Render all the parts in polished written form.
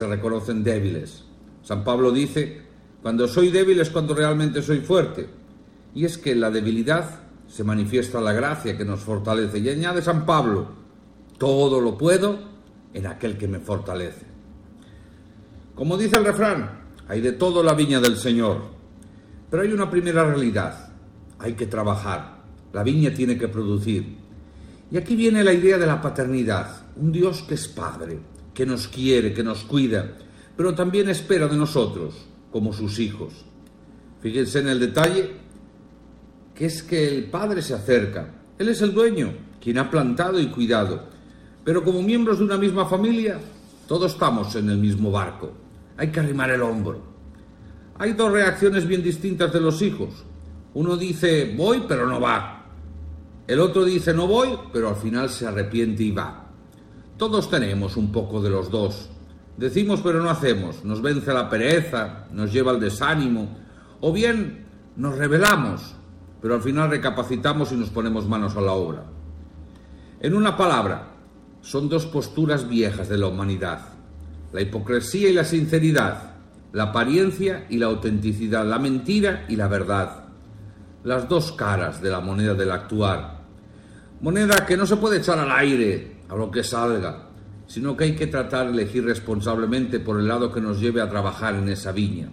se reconocen débiles. San Pablo dice, cuando soy débil es cuando realmente soy fuerte. Y es que en la debilidad se manifiesta la gracia que nos fortalece. Y añade San Pablo, todo lo puedo en aquel que me fortalece. Como dice el refrán, hay de todo en la viña del Señor. Pero hay una primera realidad, hay que trabajar. La viña tiene que producir. Y aquí viene la idea de la paternidad, un Dios que es Padre, que nos quiere, que nos cuida, pero también espera de nosotros, como sus hijos. Fíjense en el detalle, que es que el Padre se acerca. Él es el dueño, quien ha plantado y cuidado. Pero como miembros de una misma familia, todos estamos en el mismo barco. Hay que arrimar el hombro. Hay dos reacciones bien distintas de los hijos. Uno dice, voy, pero no va. El otro dice, no voy, pero al final se arrepiente y va. Todos tenemos un poco de los dos. Decimos, pero no hacemos. Nos vence la pereza, nos lleva al desánimo. O bien nos rebelamos, pero al final recapacitamos y nos ponemos manos a la obra. En una palabra, son dos posturas viejas de la humanidad. La hipocresía y la sinceridad, la apariencia y la autenticidad, la mentira y la verdad. Las dos caras de la moneda del actuar. Moneda que no se puede echar al aire, a lo que salga, sino que hay que tratar de elegir responsablemente por el lado que nos lleve a trabajar en esa viña.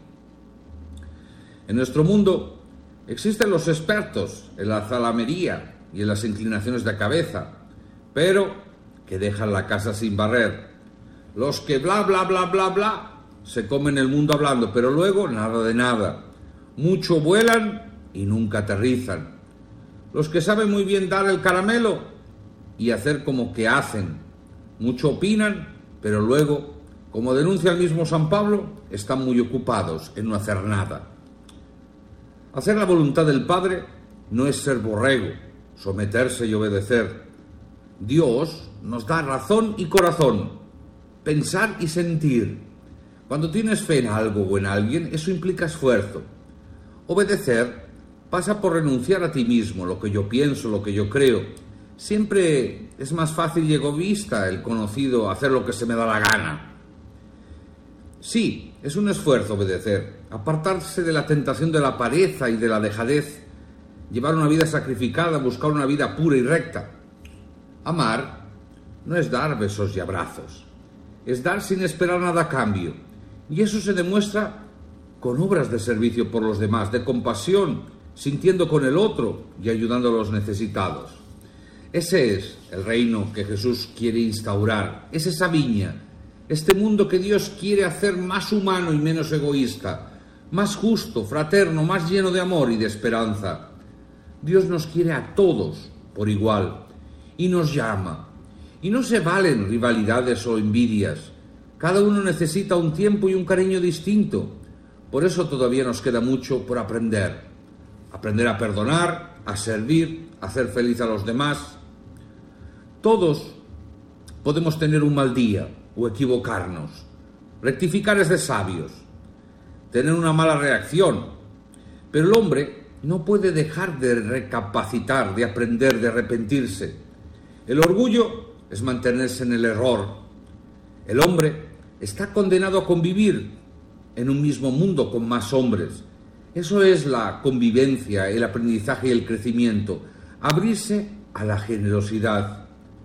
En nuestro mundo existen los expertos en la zalamería y en las inclinaciones de cabeza, pero que dejan la casa sin barrer. Los que bla, bla, bla, bla, bla, se comen el mundo hablando, pero luego nada de nada. Mucho vuelan y nunca aterrizan. Los que saben muy bien dar el caramelo y hacer como que hacen. Mucho opinan, pero luego, como denuncia el mismo San Pablo, están muy ocupados en no hacer nada. Hacer la voluntad del Padre no es ser borrego, someterse y obedecer. Dios nos da razón y corazón, pensar y sentir. Cuando tienes fe en algo o en alguien, eso implica esfuerzo. Obedecer pasa por renunciar a ti mismo, lo que yo pienso, lo que yo creo. Siempre es más fácil y egoísta el conocido hacer lo que se me da la gana. Sí, es un esfuerzo obedecer, apartarse de la tentación de la pereza y de la dejadez, llevar una vida sacrificada, buscar una vida pura y recta. Amar no es dar besos y abrazos, es dar sin esperar nada a cambio. Y eso se demuestra con obras de servicio por los demás, de compasión, sintiendo con el otro y ayudando a los necesitados. Ese es el reino que Jesús quiere instaurar, es esa viña, este mundo que Dios quiere hacer más humano y menos egoísta, más justo, fraterno, más lleno de amor y de esperanza. Dios nos quiere a todos por igual y nos llama. Y no se valen rivalidades o envidias. Cada uno necesita un tiempo y un cariño distinto. Por eso todavía nos queda mucho por aprender. Aprender a perdonar, a servir, a hacer feliz a los demás. Todos podemos tener un mal día o equivocarnos. Rectificar es de sabios. Tener una mala reacción. Pero el hombre no puede dejar de recapacitar, de aprender, de arrepentirse. El orgullo es mantenerse en el error. El hombre está condenado a convivir en un mismo mundo con más hombres. Eso es la convivencia, el aprendizaje y el crecimiento. Abrirse a la generosidad.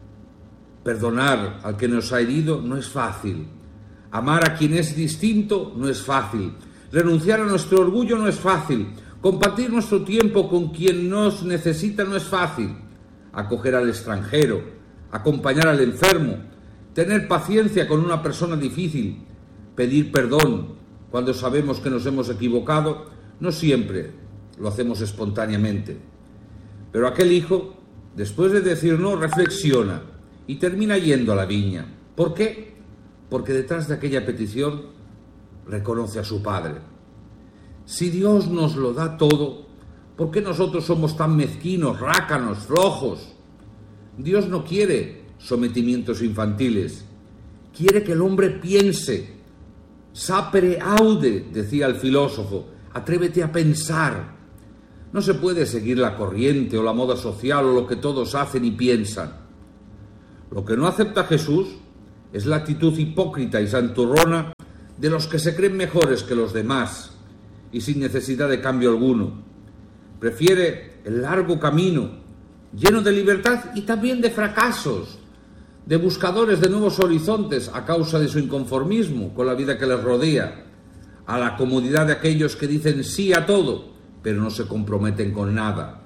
Perdonar al que nos ha herido no es fácil. Amar a quien es distinto no es fácil. Renunciar a nuestro orgullo no es fácil. Compartir nuestro tiempo con quien nos necesita no es fácil. Acoger al extranjero, acompañar al enfermo, tener paciencia con una persona difícil, pedir perdón cuando sabemos que nos hemos equivocado, no siempre lo hacemos espontáneamente. Pero aquel hijo, después de decir no, reflexiona y termina yendo a la viña. ¿Por qué? Porque detrás de aquella petición reconoce a su padre. Si Dios nos lo da todo, ¿por qué nosotros somos tan mezquinos, rácanos, flojos? Dios no quiere sometimientos infantiles. Quiere que el hombre piense. Sapere aude, decía el filósofo. Atrévete a pensar. No se puede seguir la corriente o la moda social o lo que todos hacen y piensan. Lo que no acepta Jesús es la actitud hipócrita y santurrona de los que se creen mejores que los demás y sin necesidad de cambio alguno. Prefiere el largo camino, lleno de libertad y también de fracasos, de buscadores de nuevos horizontes a causa de su inconformismo con la vida que les rodea, a la comodidad de aquellos que dicen sí a todo, pero no se comprometen con nada.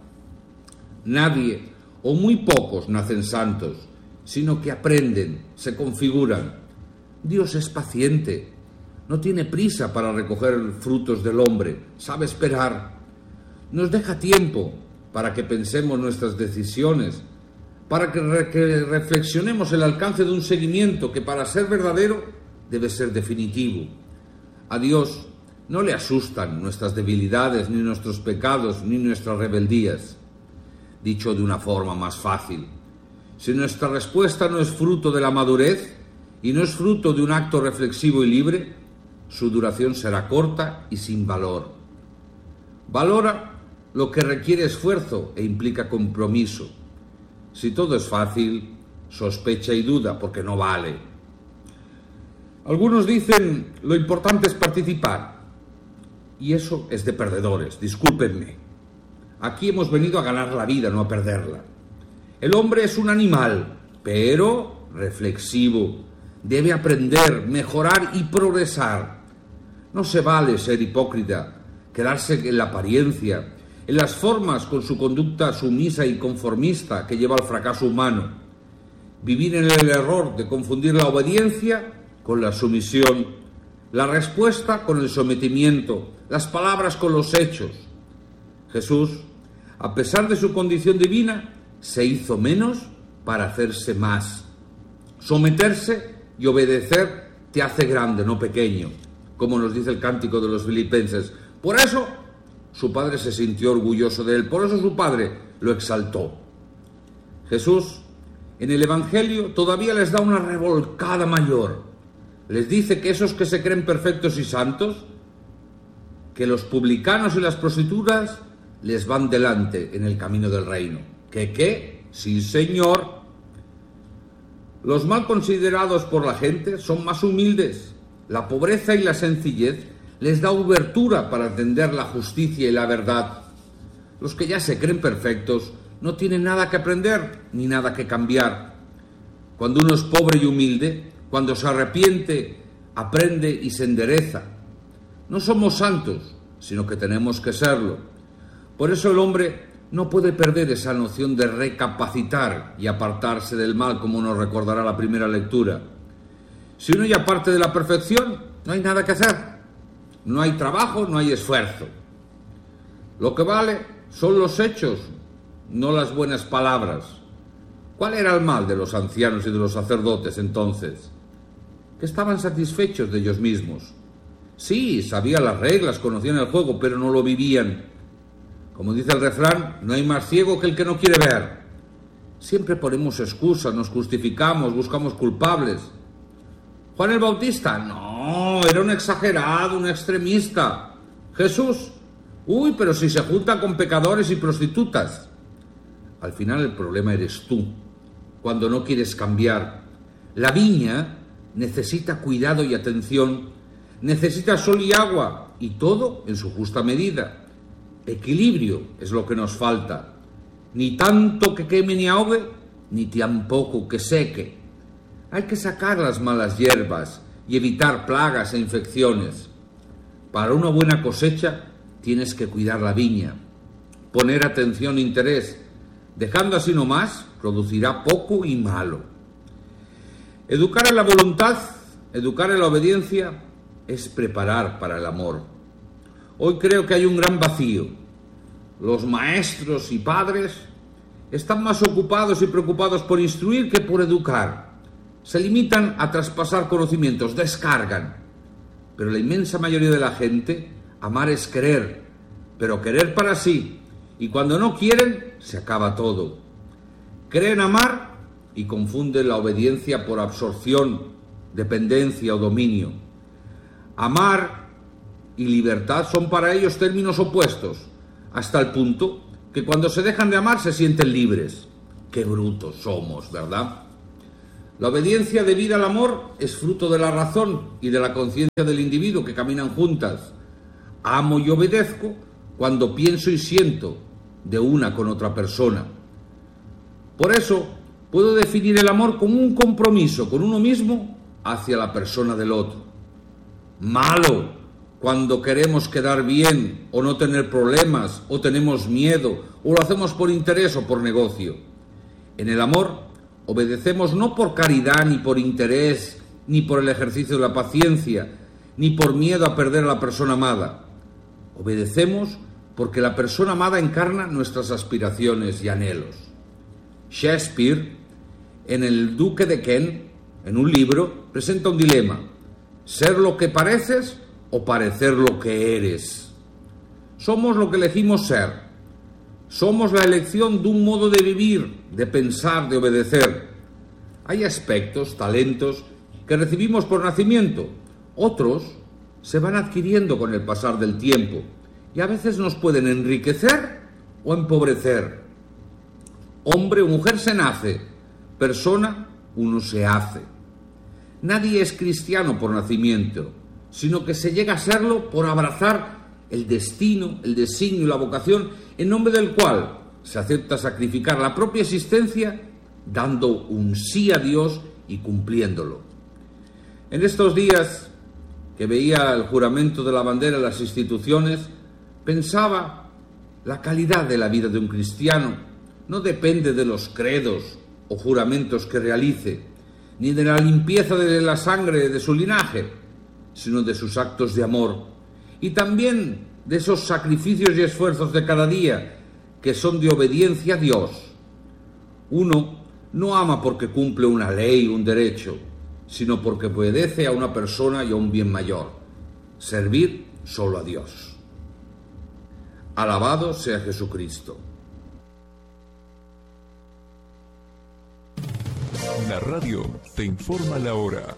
Nadie o muy pocos nacen santos, sino que aprenden, se configuran. Dios es paciente, no tiene prisa para recoger frutos del hombre, sabe esperar. Nos deja tiempo para que pensemos nuestras decisiones, para que reflexionemos el alcance de un seguimiento que para ser verdadero debe ser definitivo. A Dios no le asustan nuestras debilidades, ni nuestros pecados, ni nuestras rebeldías. Dicho de una forma más fácil, si nuestra respuesta no es fruto de la madurez y no es fruto de un acto reflexivo y libre, su duración será corta y sin valor. Valora lo que requiere esfuerzo e implica compromiso. Si todo es fácil, sospecha y duda porque no vale. Algunos dicen lo importante es participar, y eso es de perdedores, discúlpenme. Aquí hemos venido a ganar la vida, no a perderla. El hombre es un animal, pero reflexivo. Debe aprender, mejorar y progresar. No se vale ser hipócrita, quedarse en la apariencia, en las formas con su conducta sumisa y conformista que lleva al fracaso humano. Vivir en el error de confundir la obediencia con la sumisión, la respuesta con el sometimiento, las palabras con los hechos. Jesús, a pesar de su condición divina, se hizo menos para hacerse más. Someterse y obedecer te hace grande, no pequeño, como nos dice el cántico de los Filipenses. Por eso su padre se sintió orgulloso de él, por eso su padre lo exaltó. Jesús, en el Evangelio, todavía les da una revolcada mayor. Les dice que esos que se creen perfectos y santos, que los publicanos y las prostitutas les van delante en el camino del reino. ¿Qué? Sí, señor. Los mal considerados por la gente son más humildes. La pobreza y la sencillez les da abertura para entender la justicia y la verdad. Los que ya se creen perfectos no tienen nada que aprender ni nada que cambiar. Cuando uno es pobre y humilde, cuando se arrepiente, aprende y se endereza. No somos santos, sino que tenemos que serlo. Por eso el hombre no puede perder esa noción de recapacitar y apartarse del mal, como nos recordará la primera lectura. Si uno ya parte de la perfección, no hay nada que hacer. No hay trabajo, no hay esfuerzo. Lo que vale son los hechos, no las buenas palabras. ¿Cuál era el mal de los ancianos y de los sacerdotes entonces? Que estaban satisfechos de ellos mismos. Sí, sabían las reglas, conocían el juego, pero no lo vivían. Como dice el refrán, no hay más ciego que el que no quiere ver. Siempre ponemos excusas, nos justificamos, buscamos culpables. Juan el Bautista, no, era un exagerado, un extremista. Jesús, pero si se junta con pecadores y prostitutas. Al final el problema eres tú, cuando no quieres cambiar. La viña necesita cuidado y atención, necesita sol y agua, y todo en su justa medida. Equilibrio es lo que nos falta. Ni tanto que queme ni ahogue, ni tampoco que seque. Hay que sacar las malas hierbas y evitar plagas e infecciones. Para una buena cosecha tienes que cuidar la viña, poner atención e interés. Dejando así nomás, producirá poco y malo. Educar en la voluntad, educar en la obediencia, es preparar para el amor. Hoy creo que hay un gran vacío. Los maestros y padres están más ocupados y preocupados por instruir que por educar. Se limitan a traspasar conocimientos, descargan. Pero la inmensa mayoría de la gente, amar es querer, pero querer para sí. Y cuando no quieren, se acaba todo. Creen amar y confunden la obediencia por absorción, dependencia o dominio. Amar y libertad son para ellos términos opuestos, hasta el punto que cuando se dejan de amar se sienten libres. Qué brutos somos, ¿verdad? La obediencia debida al amor es fruto de la razón y de la conciencia del individuo que caminan juntas. Amo y obedezco cuando pienso y siento de una con otra persona. Por eso puedo definir el amor como un compromiso con uno mismo hacia la persona del otro. Malo cuando queremos quedar bien o no tener problemas o tenemos miedo o lo hacemos por interés o por negocio. En el amor obedecemos no por caridad ni por interés ni por el ejercicio de la paciencia ni por miedo a perder a la persona amada. Obedecemos porque la persona amada encarna nuestras aspiraciones y anhelos. Shakespeare, en El Duque de Kent, en un libro, presenta un dilema: ser lo que pareces o parecer lo que eres. Somos lo que elegimos ser. Somos la elección de un modo de vivir, de pensar, de obedecer. Hay aspectos, talentos, que recibimos por nacimiento. Otros se van adquiriendo con el pasar del tiempo y a veces nos pueden enriquecer o empobrecer. Hombre o mujer se nace, persona uno se hace. Nadie es cristiano por nacimiento, sino que se llega a serlo por abrazar el destino, el designio y la vocación en nombre del cual se acepta sacrificar la propia existencia dando un sí a Dios y cumpliéndolo. En estos días que veía el juramento de la bandera en las instituciones, pensaba: la calidad de la vida de un cristiano no depende de los credos o juramentos que realice, ni de la limpieza de la sangre de su linaje, sino de sus actos de amor y también de esos sacrificios y esfuerzos de cada día que son de obediencia a Dios. Uno no ama porque cumple una ley o un derecho, sino porque obedece a una persona y a un bien mayor: servir solo a Dios. Alabado sea Jesucristo. La radio te informa la hora.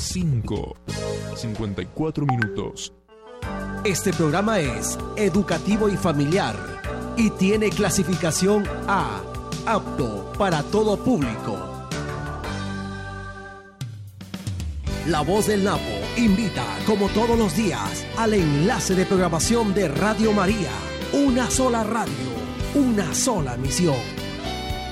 5:54 minutos. Este programa es educativo y familiar y tiene clasificación A, apto para todo público. La Voz del Napo invita, como todos los días, al enlace de programación de Radio María. Una sola radio, una sola misión.